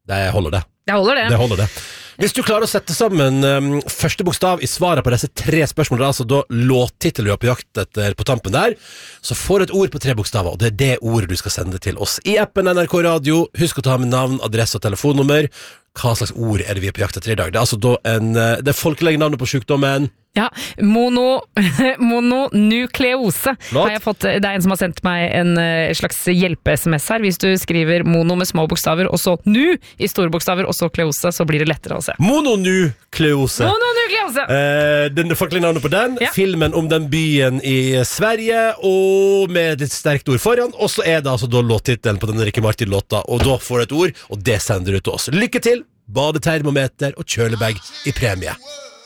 Det holder det. Det holder det. Hvis du klarer å sette sammen første bokstav i svaret på disse 3 spørsmålene, altså da låttittel du er på jakt etter på tampen der, så får du et ord på 3 bokstaver, og det er det ordet du skal sende til oss i appen NRK Radio. Husk å ta med navn, adresse og telefonnummer. Hva slags ord er det vi er på jakt etter i dag? Det er altså da det folkelige navnet på sykdommen. Ja, mononukleose har jeg fått. Det er en som har sendt meg en slags hjelpe-SMS her. Hvis du skriver mono med små bokstaver, og så nu i store bokstaver, og så kleose, så blir det lettere å se. Mononukleose. Det folkelige navnet på den. Ja. Filmen om den byen i Sverige, og med et sterkt ord foran. Og så er det altså da låttitelen på denne Ricky Martin-låta, og da får du et ord, og det sender du til oss. Lykke til! Badetermometer og kjølebag i premie.